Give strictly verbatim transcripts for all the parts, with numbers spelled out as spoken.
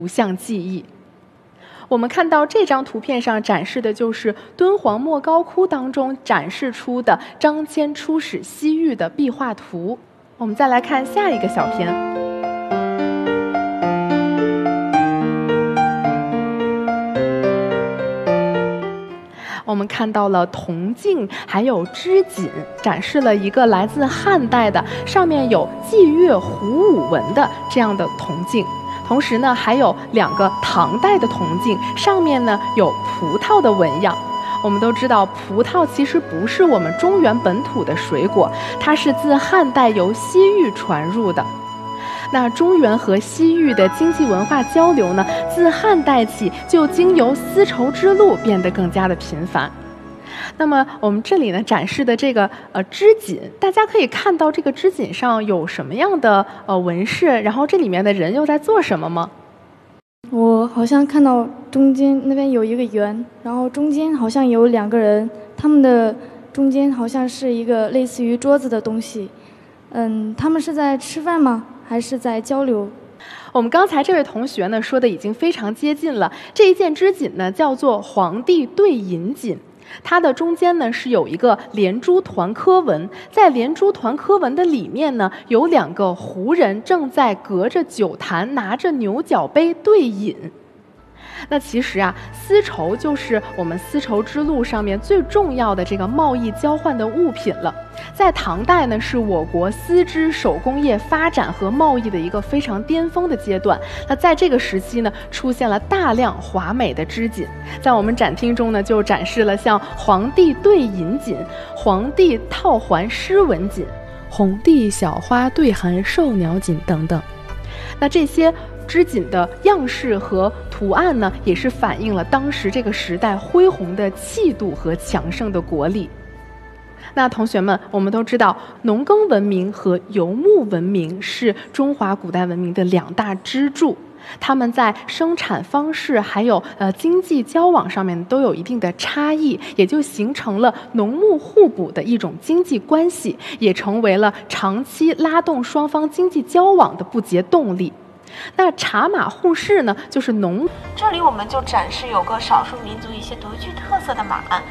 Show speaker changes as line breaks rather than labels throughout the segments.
图像记忆。我们看到这张图片上展示的就是敦煌莫高窟当中展示出的张骞出使西域的壁画图。我们再来看下一个小片。我们看到了铜镜，还有织锦，展示了一个来自汉代的，上面有祭月虎舞纹的这样的铜镜。同时呢，还有两个唐代的铜镜，上面呢有葡萄的纹样。我们都知道，葡萄其实不是我们中原本土的水果，它是自汉代由西域传入的。那中原和西域的经济文化交流呢，自汉代起就经由丝绸之路变得更加的频繁。那么我们这里呢展示的这个呃织锦，大家可以看到这个织锦上有什么样的呃纹饰，然后这里面的人又在做什么吗？
我好像看到中间那边有一个圆，然后中间好像有两个人，他们的中间好像是一个类似于桌子的东西。嗯，他们是在吃饭吗？还是在交流？
我们刚才这位同学呢说的已经非常接近了。这一件织锦呢叫做黄帝对饮锦。它的中间呢是有一个连珠团科纹，在连珠团科纹的里面呢，有两个胡人正在隔着酒坛拿着牛角杯对饮。那其实啊，丝绸就是我们丝绸之路上面最重要的这个贸易交换的物品了。在唐代呢，是我国丝织手工业发展和贸易的一个非常巅峰的阶段。那在这个时期呢，出现了大量华美的织锦。在我们展厅中呢，就展示了像黄帝对饮锦、黄帝套环诗文锦、红帝小花对含兽鸟锦等等。那这些织锦的样式和图案呢，也是反映了当时这个时代恢宏的气度和强盛的国力。那同学们，我们都知道，农耕文明和游牧文明是中华古代文明的两大支柱，它们在生产方式还有呃经济交往上面都有一定的差异，也就形成了农牧互补的一种经济关系，也成为了长期拉动双方经济交往的不竭动力。那茶马互市呢，就是农。
这里我们就展示有个少数民族一些独具特色的马鞍。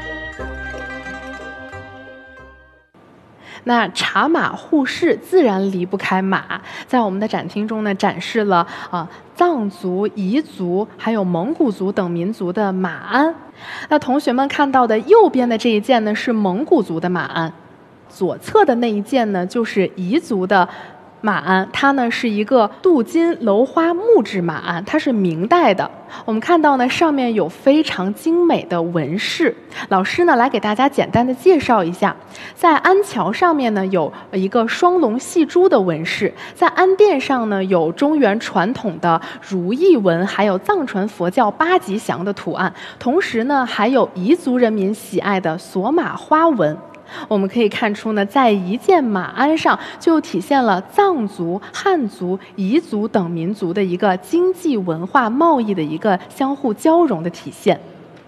那茶马互市自然离不开马，在我们的展厅中呢，展示了啊、呃、藏族、彝族还有蒙古族等民族的马鞍。那同学们看到的右边的这一件呢，是蒙古族的马鞍，左侧的那一件呢，就是彝族的马鞍，它呢是一个镀金镂花木质马鞍，它是明代的。我们看到呢，上面有非常精美的纹饰。老师呢来给大家简单的介绍一下，在鞍桥上面呢有一个双龙戏珠的纹饰，在鞍垫上呢有中原传统的如意纹，还有藏传佛教八吉祥的图案，同时呢还有彝族人民喜爱的索马花纹。我们可以看出呢，在一件马鞍上就体现了藏族、汉族、彝族等民族的一个经济文化贸易的一个相互交融的体现。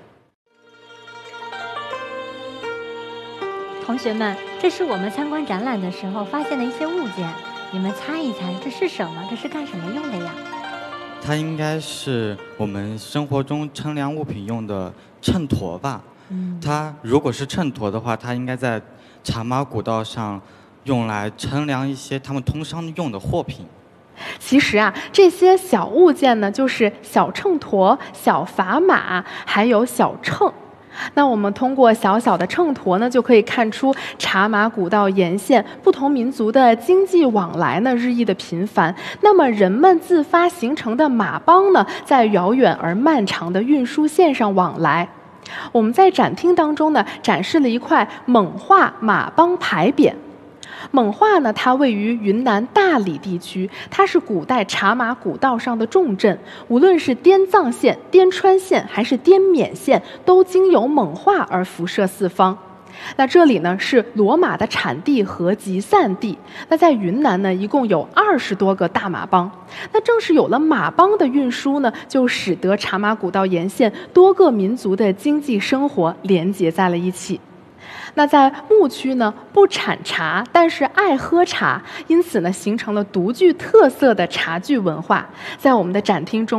同学们，这是我们参观展览的时候发现的一些物件，你们猜一猜这是什么？这是干什么用的呀？
它应该是我们生活中称量物品用的秤砣吧。它如果是秤砣的话，它应该在茶马古道上用来称量一些他们通商用的货品。
其实啊，这些小物件呢，就是小秤砣、小砝码，还有小秤。那我们通过小小的秤砣呢，就可以看出茶马古道沿线不同民族的经济往来呢日益的频繁。那么人们自发形成的马帮呢，在遥远而漫长的运输线上往来。我们在展厅当中呢，展示了一块蒙化马帮牌匾。蒙化呢，它位于云南大理地区，它是古代茶马古道上的重镇。无论是滇藏线、滇川线还是滇缅线，都经由蒙化而辐射四方。那这里呢是骡马的产地和集散地。那在云南呢，一共有二十多个大马帮。那正是有了马帮的运输呢，就使得茶马古道沿线多个民族的经济生活连结在了一起。那在牧区呢，不产茶，但是爱喝茶，因此呢，形成了独具特色的茶具文化。在我们的展厅中。